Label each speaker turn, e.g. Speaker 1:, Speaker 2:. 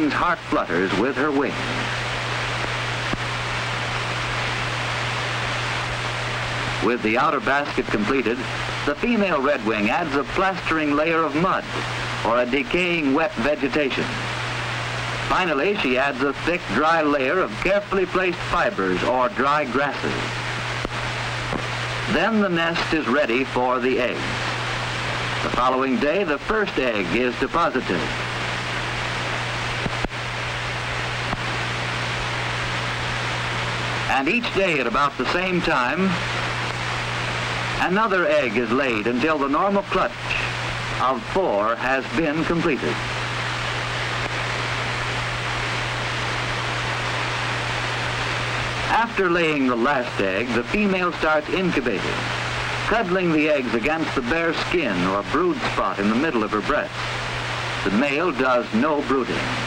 Speaker 1: Queen's heart flutters with her wings. With the outer basket completed, the female redwing adds a plastering layer of mud or a decaying wet vegetation. Finally, she adds a thick, dry layer of carefully placed fibers or dry grasses. Then the nest is ready for the eggs. The following day, the first egg is deposited. And each day at about the same time, another egg is laid until the normal clutch of 4 has been completed. After laying the last egg, the female starts incubating, cuddling the eggs against the bare skin or brood spot in the middle of her breast. The male does no brooding.